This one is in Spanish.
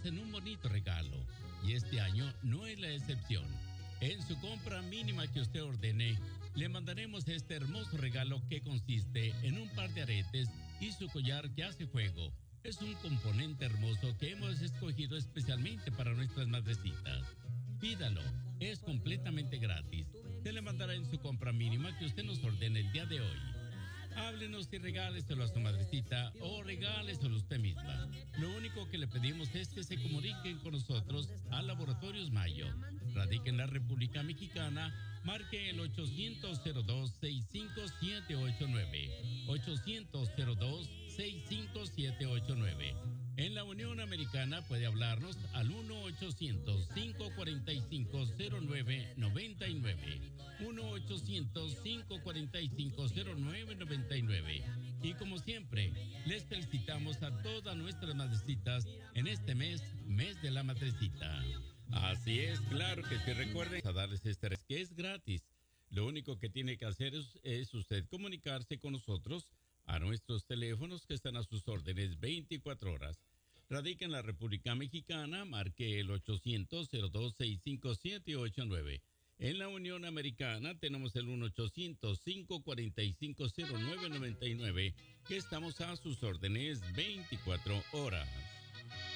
merecen un bonito regalo y este año no es la excepción. En su compra mínima que usted ordene, le mandaremos este hermoso regalo que consiste en un par de aretes y su collar que hace fuego. Es un componente hermoso que hemos escogido especialmente para nuestras madrecitas. Pídalo, es completamente gratis. Se le mandará en su compra mínima que usted nos ordene el día de hoy. Háblenos y regáleselo a su madrecita o regáleselo usted misma. Lo único que le pedimos es que se comuniquen con nosotros a Laboratorios Mayo. Radica en la República Mexicana. Marque el 800-02-65789. 800-02-65789. En la Unión Americana puede hablarnos al 1-800-545-0999. 1-800-545-0999. Y como siempre, les felicitamos a todas nuestras madrecitas en este mes de la madrecita. Así es, claro que sí. Recuerden a darles este que es gratis. Lo único que tiene que hacer es usted comunicarse con nosotros a nuestros teléfonos que están a sus órdenes 24 horas. Radica en la República Mexicana, marque el 800-02-65789. En la Unión Americana tenemos el 1-800-545-0999, que estamos a sus órdenes 24 horas.